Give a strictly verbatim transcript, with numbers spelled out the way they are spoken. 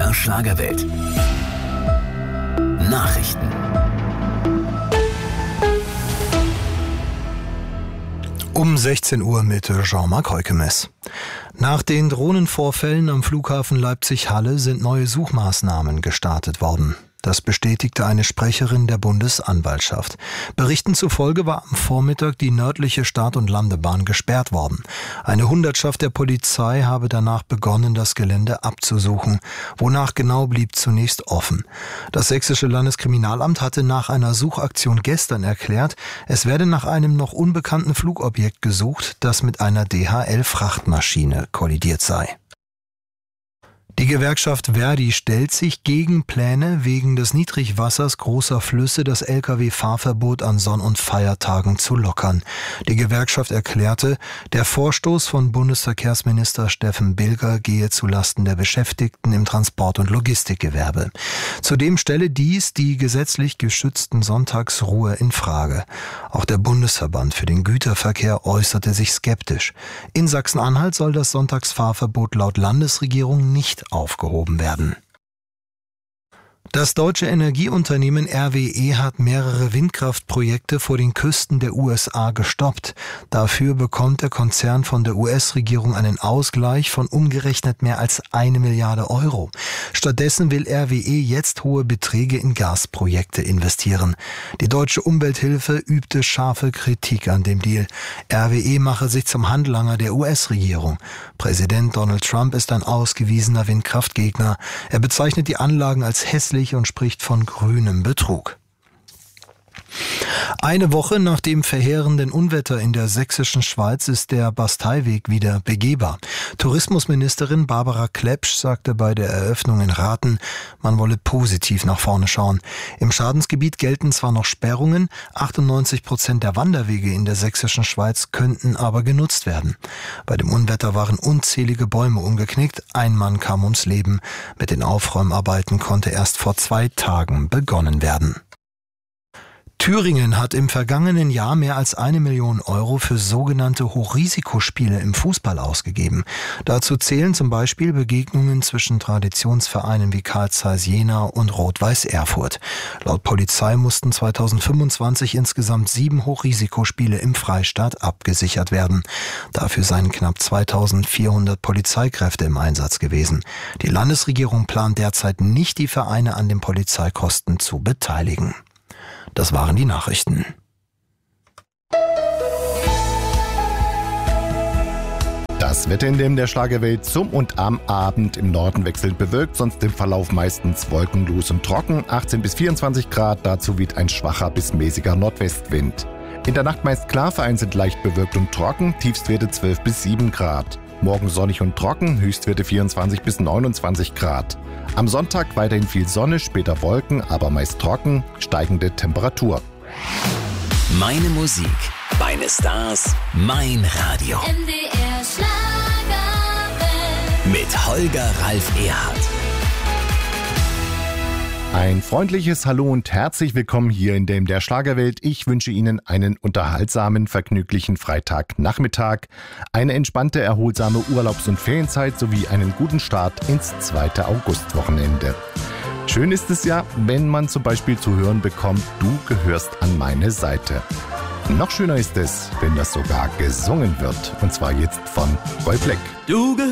der Schlagerwelt. Nachrichten. Um sechzehn Uhr mit Jean-Marc Heukemes. Nach den Drohnenvorfällen am Flughafen Leipzig-Halle sind neue Suchmaßnahmen gestartet worden. Das bestätigte eine Sprecherin der Bundesanwaltschaft. Berichten zufolge war am Vormittag die nördliche Start- und Landebahn gesperrt worden. Eine Hundertschaft der Polizei habe danach begonnen, das Gelände abzusuchen. Wonach genau, blieb zunächst offen. Das sächsische Landeskriminalamt hatte nach einer Suchaktion gestern erklärt, es werde nach einem noch unbekannten Flugobjekt gesucht, das mit einer D H L-Frachtmaschine kollidiert sei. Die Gewerkschaft Verdi stellt sich gegen Pläne, wegen des Niedrigwassers großer Flüsse das L K W-Fahrverbot an Sonn- und Feiertagen zu lockern. Die Gewerkschaft erklärte, der Vorstoß von Bundesverkehrsminister Steffen Bilger gehe zulasten der Beschäftigten im Transport- und Logistikgewerbe. Zudem stelle dies die gesetzlich geschützten Sonntagsruhe in Frage. Auch der Bundesverband für den Güterverkehr äußerte sich skeptisch. In Sachsen-Anhalt soll das Sonntagsfahrverbot laut Landesregierung nicht aufgehoben werden. Das deutsche Energieunternehmen R W E hat mehrere Windkraftprojekte vor den Küsten der U S A gestoppt. Dafür bekommt der Konzern von der U S-Regierung einen Ausgleich von umgerechnet mehr als eine Milliarde Euro. Stattdessen will R W E jetzt hohe Beträge in Gasprojekte investieren. Die deutsche Umwelthilfe übte scharfe Kritik an dem Deal. R W E mache sich zum Handlanger der U S-Regierung. Präsident Donald Trump ist ein ausgewiesener Windkraftgegner. Er bezeichnet die Anlagen als hässlich und spricht von grünem Betrug. Eine Woche nach dem verheerenden Unwetter in der sächsischen Schweiz ist der Basteiweg wieder begehbar. Tourismusministerin Barbara Klepsch sagte bei der Eröffnung in Rathen, man wolle positiv nach vorne schauen. Im Schadensgebiet gelten zwar noch Sperrungen, achtundneunzig Prozent der Wanderwege in der sächsischen Schweiz könnten aber genutzt werden. Bei dem Unwetter waren unzählige Bäume umgeknickt, ein Mann kam ums Leben. Mit den Aufräumarbeiten konnte erst vor zwei Tagen begonnen werden. Thüringen hat im vergangenen Jahr mehr als eine Million Euro für sogenannte Hochrisikospiele im Fußball ausgegeben. Dazu zählen zum Beispiel Begegnungen zwischen Traditionsvereinen wie Carl Zeiss Jena und Rot-Weiß Erfurt. Laut Polizei mussten zweitausendfünfundzwanzig insgesamt sieben Hochrisikospiele im Freistaat abgesichert werden. Dafür seien knapp zweitausendvierhundert Polizeikräfte im Einsatz gewesen. Die Landesregierung plant derzeit nicht, die Vereine an den Polizeikosten zu beteiligen. Das waren die Nachrichten. Das Wetter in dem der Schlagerwelt zum und am Abend im Norden wechselnd bewölkt, sonst im Verlauf meistens wolkenlos und trocken, achtzehn bis vierundzwanzig Grad, dazu weht ein schwacher bis mäßiger Nordwestwind. In der Nacht meist klar, vereinzelt leicht bewölkt und trocken, Tiefstwerte zwölf bis sieben Grad. Morgen sonnig und trocken, Höchstwerte vierundzwanzig bis neunundzwanzig Grad. Am Sonntag weiterhin viel Sonne, später Wolken, aber meist trocken, steigende Temperatur. Meine Musik, meine Stars, mein Radio. M D R Schlagerwelt. Mit Holger Ralf Erhardt. Ein freundliches Hallo und herzlich willkommen hier in dem der Schlagerwelt. Ich wünsche Ihnen einen unterhaltsamen, vergnüglichen Freitagnachmittag, eine entspannte, erholsame Urlaubs- und Ferienzeit sowie einen guten Start ins zweite Augustwochenende. Schön ist es ja, wenn man zum Beispiel zu hören bekommt, du gehörst an meine Seite. Noch schöner ist es, wenn das sogar gesungen wird, und zwar jetzt von Roy Black. Du